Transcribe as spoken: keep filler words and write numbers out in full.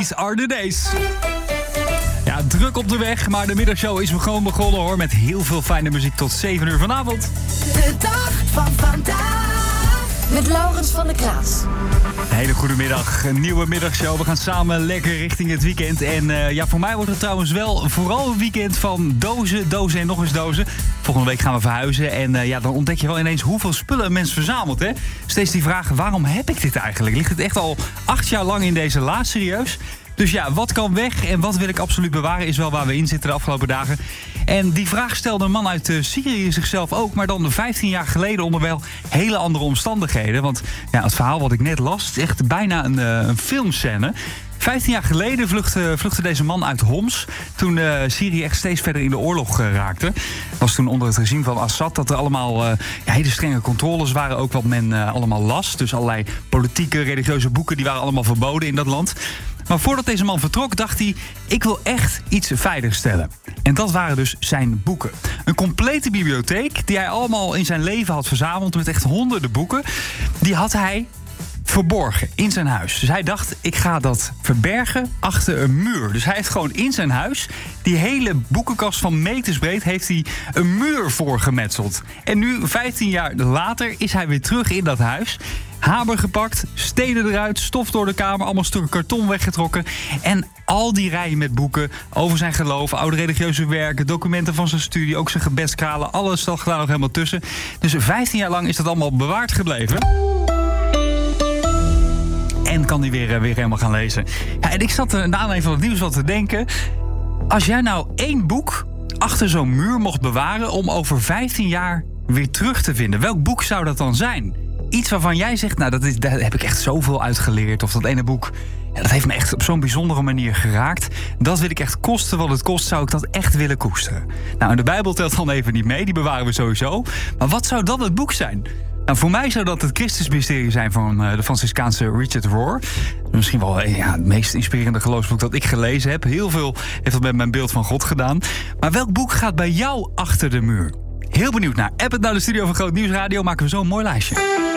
These are the days. Ja, druk op de weg, maar de middagshow is gewoon begonnen hoor. Met heel veel fijne muziek tot zeven uur vanavond. De dag van vandaag. Met Laurens van der Kraas. Een hele goede middag, een nieuwe middagshow. We gaan samen lekker richting het weekend. En uh, ja, voor mij wordt het trouwens wel vooral een weekend van dozen, dozen en nog eens dozen. Volgende week gaan we verhuizen. En uh, ja, dan ontdek je wel ineens hoeveel spullen een mens verzamelt, hè? Steeds die vraag, waarom heb ik dit eigenlijk? Ligt het echt al acht jaar lang in deze la, serieus? Dus ja, wat kan weg en wat wil ik absoluut bewaren is wel waar we in zitten de afgelopen dagen. En die vraag stelde een man uit uh, Syrië zichzelf ook, maar dan vijftien jaar geleden onder wel hele andere omstandigheden. Want ja, het verhaal wat ik net las, is echt bijna een, uh, een filmscène. Vijftien jaar geleden vluchtte, vluchtte deze man uit Homs. Toen uh, Syrië echt steeds verder in de oorlog uh, raakte. Het was toen onder het regime van Assad dat er allemaal uh, ja, hele strenge controles waren. Ook wat men uh, allemaal las. Dus allerlei politieke, religieuze boeken die waren allemaal verboden in dat land. Maar voordat deze man vertrok, dacht hij, ik wil echt iets veilig stellen. En dat waren dus zijn boeken. Een complete bibliotheek die hij allemaal in zijn leven had verzameld met echt honderden boeken. Die had hij verborgen in zijn huis. Dus hij dacht, ik ga dat verbergen achter een muur. Dus hij heeft gewoon in zijn huis, die hele boekenkast van meters breed, heeft hij een muur voor gemetseld. En nu, vijftien jaar later, is hij weer terug in dat huis. Hamer gepakt, stenen eruit, stof door de kamer, allemaal stukken karton weggetrokken. En al die rijen met boeken over zijn geloof, oude religieuze werken, documenten van zijn studie, ook zijn gebedskralen, alles staat daar nog helemaal tussen. Dus vijftien jaar lang is dat allemaal bewaard gebleven. En kan hij weer, weer helemaal gaan lezen. Ja, en ik zat er na aanleiding van het nieuws wat te denken. Als jij nou één boek achter zo'n muur mocht bewaren om over vijftien jaar weer terug te vinden, welk boek zou dat dan zijn? Iets waarvan jij zegt, nou, dat is, daar heb ik echt zoveel uitgeleerd. Of dat ene boek, ja, dat heeft me echt op zo'n bijzondere manier geraakt. Dat wil ik echt kosten wat het kost, zou ik dat echt willen koesteren. Nou, en de Bijbel telt dan even niet mee, die bewaren we sowieso. Maar wat zou dan het boek zijn? Nou, voor mij zou dat het Christusmysterie zijn van uh, de Franciscaanse Richard Rohr. Misschien wel ja, het meest inspirerende geloofsboek dat ik gelezen heb. Heel veel heeft dat met mijn beeld van God gedaan. Maar welk boek gaat bij jou achter de muur? Heel benieuwd naar. App het naar de studio van Groot Nieuws Radio. Maken we zo een mooi lijstje.